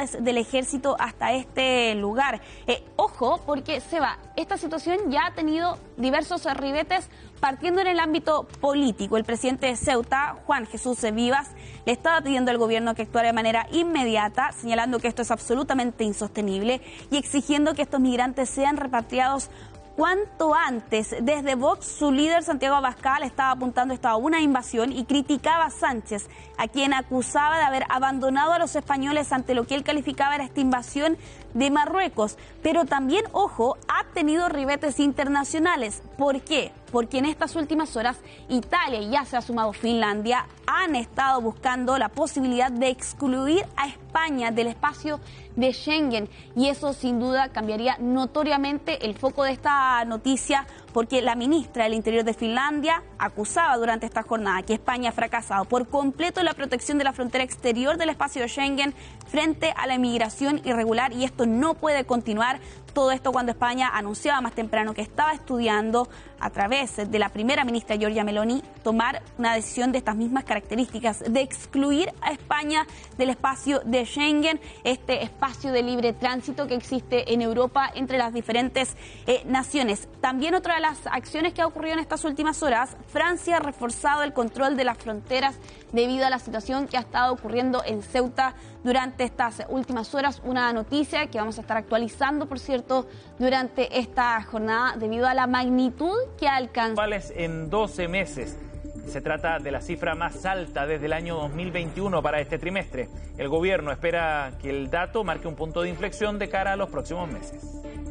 unidades del ejército hasta este lugar. Ojo, porque Seba, esta situación ya ha tenido diversos ribetes partiendo en el ámbito político. El presidente de Ceuta, Juan Jesús Vivas, le estaba pidiendo al gobierno que actuara de manera inmediata, señalando que esto es absolutamente insostenible y exigiendo que estos migrantes sean repatriados cuanto antes. Desde Vox, su líder Santiago Abascal estaba apuntando esto a una invasión y criticaba a Sánchez, a quien acusaba de haber abandonado a los españoles ante lo que él calificaba era esta invasión de Marruecos. Pero también, ojo, ha tenido ribetes internacionales. ¿Por qué? Porque en estas últimas horas Italia, y ya se ha sumado Finlandia, han estado buscando la posibilidad de excluir a España del espacio de Schengen, y eso sin duda cambiaría notoriamente el foco de esta noticia, porque la ministra del Interior de Finlandia acusaba durante esta jornada que España ha fracasado por completo en la protección de la frontera exterior del espacio de Schengen frente a la inmigración irregular, y esto no puede continuar. Todo esto cuando España anunciaba más temprano que estaba estudiando, a través de la primera ministra Giorgia Meloni, tomar una decisión de estas mismas características, de excluir a España del espacio de Schengen, este espacio de libre tránsito que existe en Europa entre las diferentes naciones. También otra de las acciones que ha ocurrido en estas últimas horas, Francia ha reforzado el control de las fronteras debido a la situación que ha estado ocurriendo en Ceuta durante estas últimas horas. Una noticia que vamos a estar actualizando, por cierto, durante esta jornada debido a la magnitud que alcanza. En 12 meses. Se trata de la cifra más alta desde el año 2021 para este trimestre. El gobierno espera que el dato marque un punto de inflexión de cara a los próximos meses.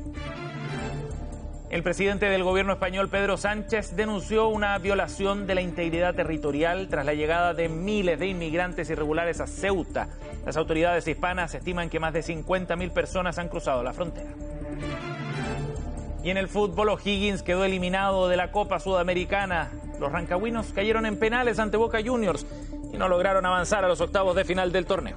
El presidente del gobierno español, Pedro Sánchez, denunció una violación de la integridad territorial tras la llegada de miles de inmigrantes irregulares a Ceuta. Las autoridades hispanas estiman que más de 50.000 personas han cruzado la frontera. Y en el fútbol, O'Higgins quedó eliminado de la Copa Sudamericana. Los rancagüinos cayeron en penales ante Boca Juniors y no lograron avanzar a los octavos de final del torneo.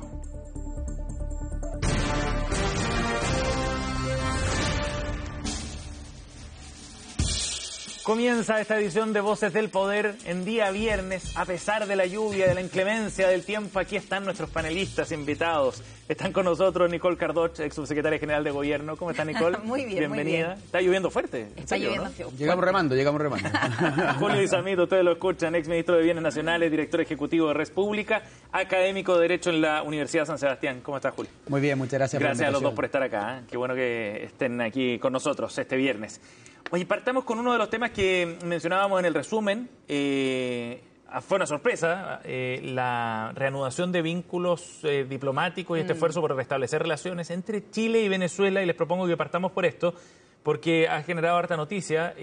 Comienza esta edición de Voces del Poder en día viernes. A pesar de la lluvia, de la inclemencia del tiempo, aquí están nuestros panelistas invitados. Están con nosotros Nicole Cardoch, ex subsecretaria general de Gobierno. ¿Cómo está, Nicole? Muy bien, bienvenida. muy bien. Está lloviendo fuerte. Está lloviendo, ¿no? Llegamos remando. Julio Isamito, ustedes lo escuchan, ex ministro de Bienes Nacionales, director ejecutivo de Res Pública, académico de Derecho en la Universidad San Sebastián. ¿Cómo está, Julio? Muy bien, muchas gracias. Gracias a los dos por estar acá. Qué bueno que estén aquí con nosotros este viernes. Oye, partamos con uno de los temas que mencionábamos en el resumen. Fue una sorpresa la reanudación de vínculos diplomáticos y este esfuerzo por restablecer relaciones entre Chile y Venezuela, y les propongo que partamos por esto, porque ha generado harta noticia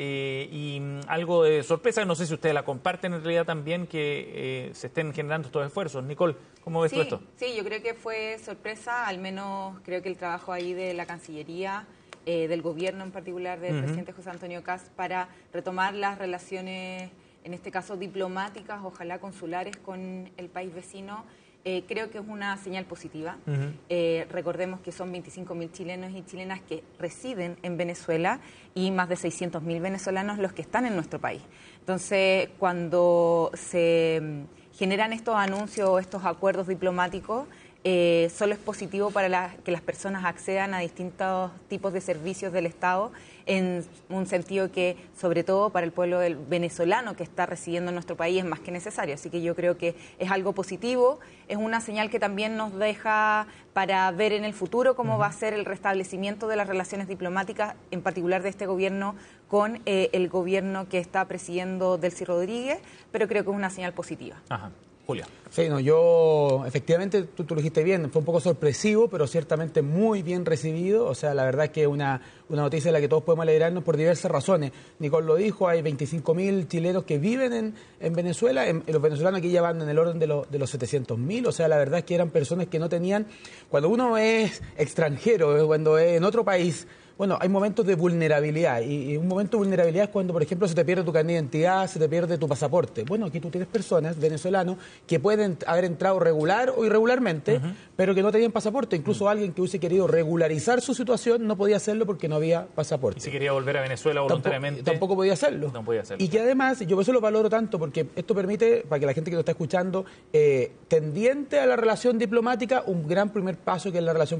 y algo de sorpresa. No sé si ustedes la comparten en realidad también, que se estén generando estos esfuerzos. Nicole, ¿cómo ves tú esto? Sí, yo creo que fue sorpresa, al menos creo que el trabajo ahí de la Cancillería, del gobierno en particular, del presidente José Antonio Kast, para retomar las relaciones, en este caso diplomáticas, ojalá consulares, con el país vecino, creo que es una señal positiva. Recordemos que son 25.000 chilenos y chilenas que residen en Venezuela y más de 600.000 venezolanos los que están en nuestro país. Entonces, cuando se generan estos anuncios, estos acuerdos diplomáticos, solo es positivo para que las personas accedan a distintos tipos de servicios del Estado, en un sentido que, sobre todo para el pueblo venezolano que está residiendo en nuestro país, es más que necesario. Así que yo creo que es algo positivo, es una señal que también nos deja para ver en el futuro cómo va a ser el restablecimiento de las relaciones diplomáticas, en particular de este gobierno con el gobierno que está presidiendo Delcy Rodríguez, pero creo que es una señal positiva. Ajá. Julio. Sí, no, yo, efectivamente, tú lo dijiste bien, fue un poco sorpresivo, pero ciertamente muy bien recibido. O sea, la verdad es que es una noticia de la que todos podemos alegrarnos por diversas razones. Nicole lo dijo, hay 25.000 chilenos que viven en Venezuela, los venezolanos aquí ya van en el orden de los 700.000. O sea, la verdad es que eran personas que no tenían, cuando uno es extranjero, cuando es en otro país, bueno, hay momentos de vulnerabilidad, y un momento de vulnerabilidad es cuando, por ejemplo, se te pierde tu carnet de identidad, se te pierde tu pasaporte. Bueno, aquí tú tienes personas, venezolanos, que pueden haber entrado regular o irregularmente, pero que no tenían pasaporte. Incluso alguien que hubiese querido regularizar su situación no podía hacerlo porque no había pasaporte. Y si quería volver a Venezuela voluntariamente... Tampoco podía hacerlo. No podía hacerlo. Y que además, yo por eso lo valoro tanto, porque esto permite, para que la gente que lo está escuchando, tendiente a la relación diplomática, un gran primer paso que es la relación